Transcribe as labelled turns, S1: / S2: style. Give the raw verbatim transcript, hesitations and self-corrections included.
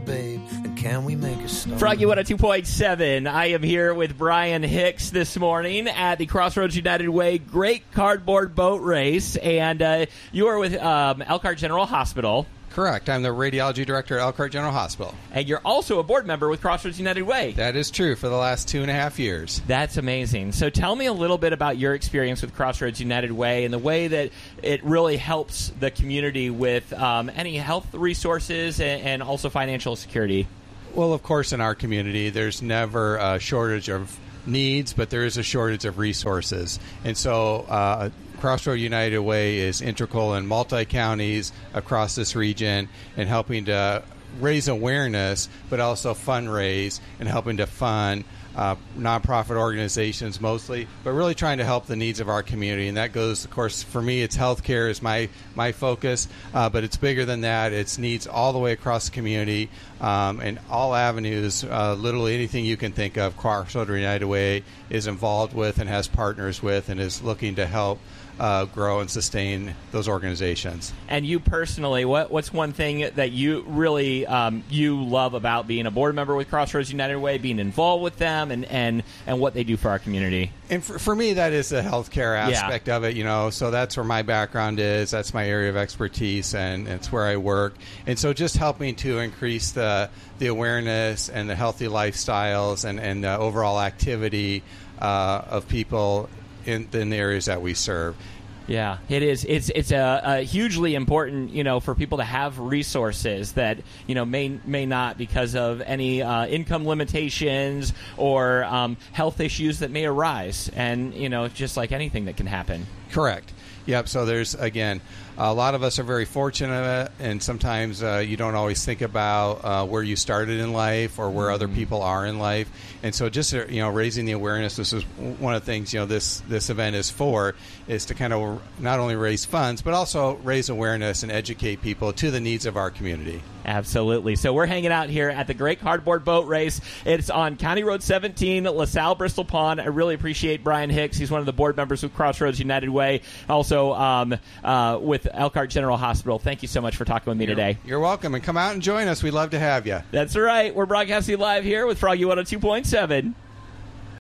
S1: babe, and can we make a start?
S2: Froggy one oh two point seven. I am here with Brian Hicks this morning at the Crossroads United Way Great Cardboard Boat Race, and uh, you are with um, Elkhart General Hospital.
S3: Correct. I'm the radiology director at Elkhart General Hospital.
S2: And you're also a board member with Crossroads United Way.
S3: That is true for the last two and a half years.
S2: That's amazing. So tell me a little bit about your experience with Crossroads United Way and the way that it really helps the community with um, any health resources and, and also financial security.
S3: Well, of course, in our community, there's never a shortage of needs, but there is a shortage of resources. And so uh, Crossroads United Way is integral in multi-counties across this region and helping to raise awareness, but also fundraise and helping to fund uh, nonprofit organizations mostly, but really trying to help the needs of our community. And that goes, of course, for me, it's healthcare is my, my focus, uh, but it's bigger than that. It's needs all the way across the community um, and all avenues, uh, literally anything you can think of, Crossroads United Way is involved with and has partners with and is looking to help Uh, grow and sustain those organizations.
S2: And you personally, what what's one thing that you really um, you love about being a board member with Crossroads United Way, being involved with them, and, and, and what they do for our community?
S3: And for, for me, that is the healthcare aspect yeah. of it, you know. So that's where my background is. That's my area of expertise, and it's where I work. And so just helping to increase the the awareness and the healthy lifestyles and, and the overall activity uh, of people in, in the areas that we serve.
S2: Yeah, it is. It's it's a, a hugely important, you know, for people to have resources that, you know, may may not because of any uh, income limitations or um, health issues that may arise, and you know, just like anything that can happen.
S3: Correct. Yep. So there's, again, a lot of us are very fortunate, and sometimes uh, you don't always think about uh, where you started in life or where mm-hmm. other people are in life. And so just, uh, you know, raising the awareness, this is one of the things, you know, this, this event is for, is to kind of not only raise funds, but also raise awareness and educate people to the needs of our community.
S2: Absolutely. So we're hanging out here at the Great Cardboard Boat Race. It's on County Road seventeen, LaSalle, Bristol Pond. I really appreciate Brian Hicks. He's one of the board members with Crossroads United Way, also um, uh, with Elkhart General Hospital. Thank you so much for talking with me
S3: you're,
S2: today.
S3: You're welcome, and come out and join us. We'd love to have you.
S2: That's right. We're broadcasting live here with Froggy one oh two point seven.